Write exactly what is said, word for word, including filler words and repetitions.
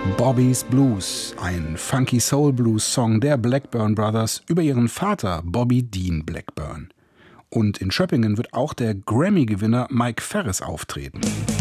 Bobby's Blues, ein funky Soul-Blues-Song der Blackburn Brothers über ihren Vater Bobby Dean Blackburn. Und in Schöppingen wird auch der Grammy-Gewinner Mike Ferris auftreten.